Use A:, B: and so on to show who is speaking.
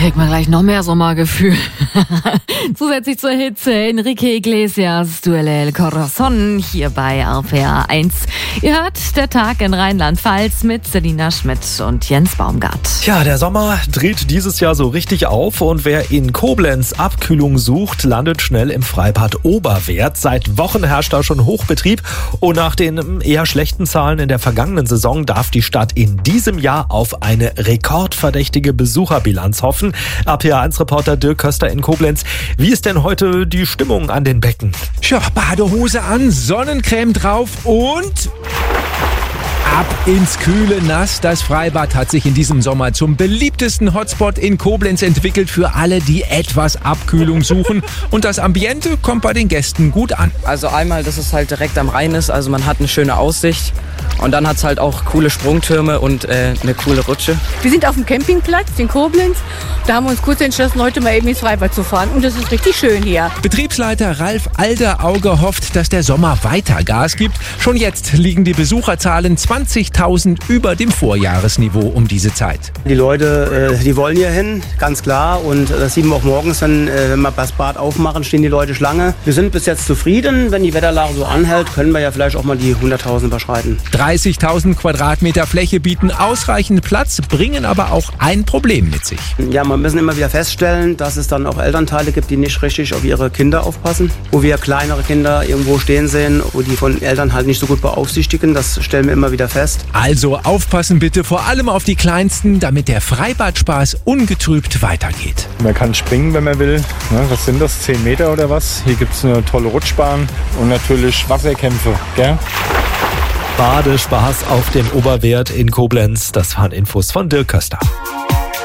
A: kriegt man gleich noch mehr Sommergefühl. Zusätzlich zur Hitze Enrique Iglesias, Duele El Corazon hier bei RPR 1. Ihr hört der Tag in Rheinland-Pfalz mit Selina Schmidt und Jens Baumgart.
B: Ja, der Sommer dreht dieses Jahr so richtig auf und wer in Koblenz Abkühlung sucht, landet schnell im Freibad Oberwerth. Seit Wochen herrscht da schon Hochbetrieb und nach den eher schlechten Zahlen in der vergangenen Saison darf die Stadt in diesem Jahr auf eine rekordverdächtige Besucherbilanz hoffen. RPR1-Reporter Dirk Köster in Koblenz. Wie ist denn heute die Stimmung an den Becken?
C: Ja, Badehose an, Sonnencreme drauf und ab ins kühle Nass. Das Freibad hat sich in diesem Sommer zum beliebtesten Hotspot in Koblenz entwickelt für alle, die etwas Abkühlung suchen. Und das Ambiente kommt bei den Gästen gut an.
D: Also einmal, dass es halt direkt am Rhein ist, also man hat eine schöne Aussicht. Und dann hat es halt auch coole Sprungtürme und eine coole Rutsche.
E: Wir sind auf dem Campingplatz in Koblenz. Da haben wir uns kurz entschlossen, heute mal eben ins Freibad zu fahren. Und das ist richtig schön hier.
C: Betriebsleiter Ralf Alderauge hofft, dass der Sommer weiter Gas gibt. Schon jetzt liegen die Besucherzahlen 20.000 über dem Vorjahresniveau um diese Zeit.
F: Die Leute, die wollen hier hin, ganz klar. Und das sehen wir auch morgens, wenn wir das Bad aufmachen, stehen die Leute Schlange. Wir sind bis jetzt zufrieden. Wenn die Wetterlage so anhält, können wir ja vielleicht auch mal die 100.000 überschreiten.
C: 30.000 Quadratmeter Fläche bieten ausreichend Platz, bringen aber auch ein Problem mit sich.
F: Ja, wir müssen immer wieder feststellen, dass es dann auch Elternteile gibt, die nicht richtig auf ihre Kinder aufpassen. Wo wir kleinere Kinder irgendwo stehen sehen, wo die von Eltern halt nicht so gut beaufsichtigen, das stellen wir immer wieder fest.
C: Also aufpassen bitte, vor allem auf die Kleinsten, damit der Freibad-Spaß ungetrübt weitergeht.
G: Man kann springen, wenn man will. Was sind das, 10 Meter oder was? Hier gibt es eine tolle Rutschbahn und natürlich Wasserkämpfe, gell?
B: Badespaß auf dem Oberwerth in Koblenz. Das waren Infos von Dirk Köster.